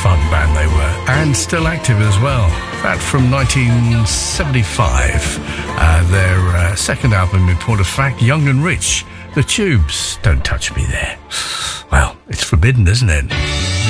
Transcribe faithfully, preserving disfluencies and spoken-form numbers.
fun band they were, and still active as well. That from nineteen seventy-five, uh, their uh, second album, in point of fact, Young and Rich. The Tubes, Don't Touch Me There. Well, it's forbidden, isn't it?